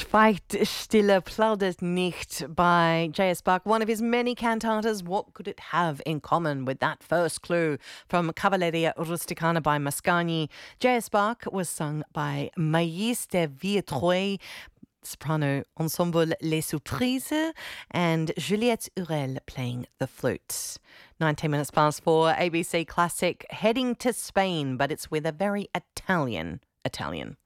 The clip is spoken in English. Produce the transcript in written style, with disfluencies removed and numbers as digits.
Schweigt Stille, plaudert nicht by J.S. Bach, one of his many cantatas. What could it have in common with that first clue from Cavalleria Rusticana by Mascagni? J.S. Bach was sung by Maïs de Villetroy, soprano ensemble Les Surprises, and Juliette Urel playing the flute. 19 minutes past 4, ABC Classic, heading to Spain, but it's with a very Italian.